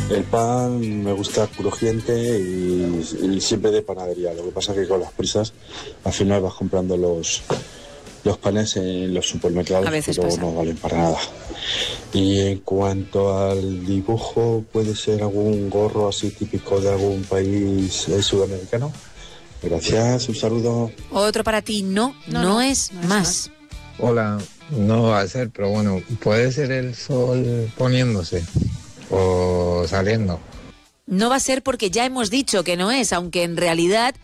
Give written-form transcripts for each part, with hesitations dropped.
El pan me gusta crujiente y siempre de panadería. Lo que pasa es que con las prisas al final vas comprando los panes en los supermercados que luego no valen para nada. Y en cuanto al dibujo, ¿puede ser algún gorro así típico de algún país sudamericano? Gracias, un saludo. Otro para ti, no es más. Hola, no va a ser, pero bueno, puede ser el sol poniéndose o saliendo. No va a ser porque ya hemos dicho que no es, aunque en realidad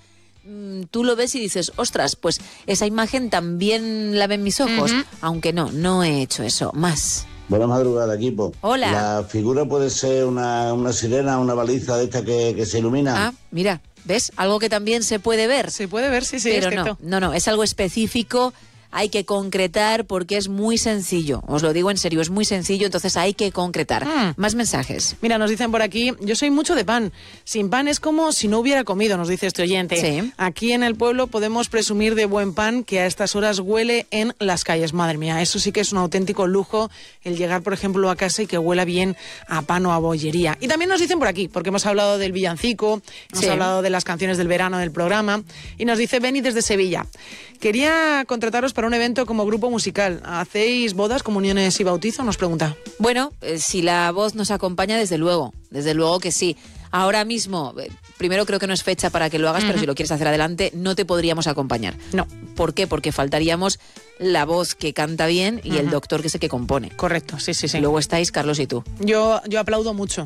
tú lo ves y dices, ostras, pues esa imagen también la ven mis ojos, aunque no he hecho eso. Más. Buenas madrugadas, equipo. Hola. La figura puede ser una sirena, una baliza de esta que se ilumina. Ah, mira, ¿ves? Algo que también se puede ver. Se puede ver, sí, pero es cierto. No, es algo específico. Hay que concretar porque es muy sencillo. Os lo digo en serio, es muy sencillo, entonces hay que concretar. Más mensajes. Mira, nos dicen por aquí, yo soy mucho de pan. Sin pan es como si no hubiera comido, nos dice este oyente. Sí. Aquí en el pueblo podemos presumir de buen pan que a estas horas huele en las calles. Madre mía, eso sí que es un auténtico lujo, el llegar, por ejemplo, a casa y que huela bien a pan o a bollería. Y también nos dicen por aquí, porque hemos hablado del villancico, hemos hablado de las canciones del verano del programa, y nos dice Beni desde Sevilla. Quería contrataros para un evento como grupo musical. ¿Hacéis bodas, comuniones y bautizo? Nos pregunta. Bueno, si la voz nos acompaña, desde luego que sí. Ahora mismo, primero creo que no es fecha para que lo hagas, pero si lo quieres hacer adelante, no te podríamos acompañar. No. ¿Por qué? Porque faltaríamos la voz que canta bien y el doctor que es el que compone. Correcto, sí. Luego estáis Carlos y tú. Yo aplaudo mucho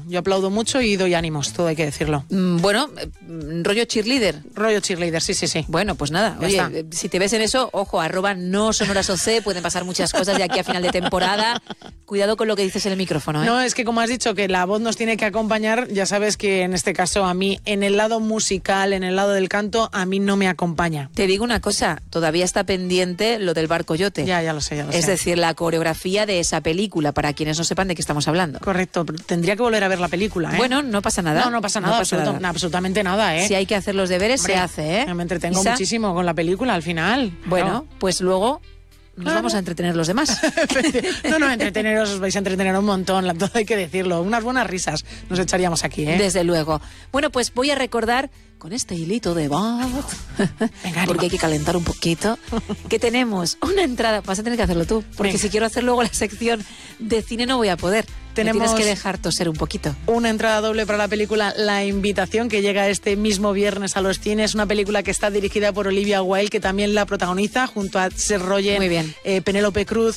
y doy ánimos, todo hay que decirlo. Bueno, rollo cheerleader. Rollo cheerleader, sí. Bueno, pues nada, Ya oye, está. Si te ves en eso, ojo, @nosonorasoc, pueden pasar muchas cosas de aquí a final de temporada. Cuidado con lo que dices en el micrófono, ¿eh? No, es que como has dicho que la voz nos tiene que acompañar, ya sabes que en este caso a mí, en el lado musical, en el lado del canto, a mí no me acompaña. Te digo una cosa, todavía está pendiente lo del Bar Coyote. Ya lo sé. Es decir, la coreografía de esa película, para quienes no sepan de qué estamos hablando. Correcto, tendría que volver a ver la película, ¿eh? Bueno, no pasa nada. No pasa nada, absolutamente nada, ¿eh? Si hay que hacer los deberes, se hace, ¿eh? Me entretengo Isa, muchísimo con la película al final. Bueno, pues luego nos vamos a entretener los demás. No, entreteneros, os vais a entretener un montón, todo hay que decirlo. Unas buenas risas nos echaríamos aquí, ¿eh? Desde luego. Bueno, pues voy a recordar con este hilito de voz, porque hay que calentar un poquito, que tenemos una entrada. Vas a tener que hacerlo tú, porque si quiero hacer luego la sección de cine no voy a poder. Tienes que dejar toser un poquito. Una entrada doble para la película La Invitación, que llega este mismo viernes a los cines. Una película que está dirigida por Olivia Wilde, que también la protagoniza junto a Seth Rogen, muy bien. Penélope Cruz